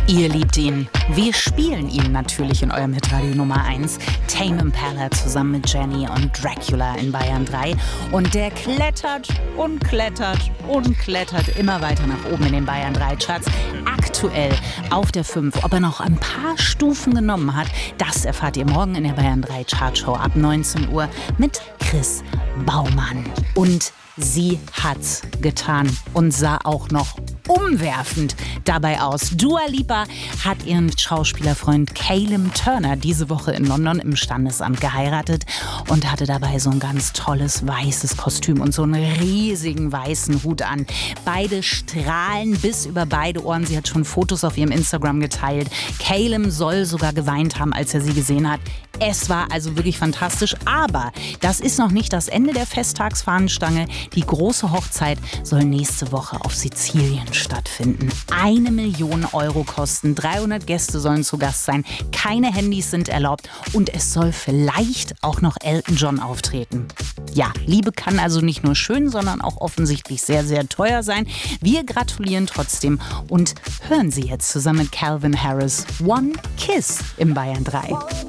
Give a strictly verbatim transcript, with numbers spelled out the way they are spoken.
Ihr liebt ihn. Wir spielen ihn natürlich in eurem Hitradio Nummer eins. Tame Impala zusammen mit Jenny und Dracula in Bayern drei. Und der klettert und klettert und klettert immer weiter nach oben in den Bayern drei Charts. Aktuell auf der fünf. Ob er noch ein paar Stufen genommen hat, das erfahrt ihr morgen in der Bayern drei Chartshow ab neunzehn Uhr mit Chris Baumann. Und sie hat's getan und sah auch noch umwerfend dabei aus. Dua Lipa hat ihren Schauspielerfreund Callum Turner diese Woche in London im Standesamt geheiratet und hatte dabei so ein ganz tolles weißes Kostüm und so einen riesigen weißen Hut an. Beide strahlen bis über beide Ohren. Sie hat schon Fotos auf ihrem Instagram geteilt. Callum soll sogar geweint haben, als er sie gesehen hat. Es war also wirklich fantastisch, aber das ist noch nicht das Ende der Festtagsfahnenstange. Die große Hochzeit soll nächste Woche auf Sizilien stattfinden. Eine Million Euro kosten, dreihundert Gäste sollen zu Gast sein, keine Handys sind erlaubt und es soll vielleicht auch noch Elton John auftreten. Ja, Liebe kann also nicht nur schön, sondern auch offensichtlich sehr, sehr teuer sein. Wir gratulieren trotzdem und hören Sie jetzt zusammen mit Calvin Harris One Kiss im Bayern drei.